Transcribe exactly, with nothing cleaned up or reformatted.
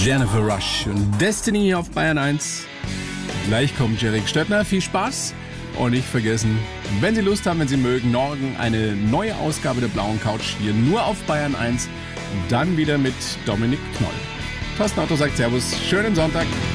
Jennifer Rush und Destiny auf Bayern eins. Gleich kommt Jerry Stöttner. Viel Spaß und nicht vergessen, wenn Sie Lust haben, wenn Sie mögen, morgen eine neue Ausgabe der Blauen Couch hier nur auf Bayern eins. Dann wieder mit Dominik Knoll. Thorsten Otto sagt Servus, schönen Sonntag.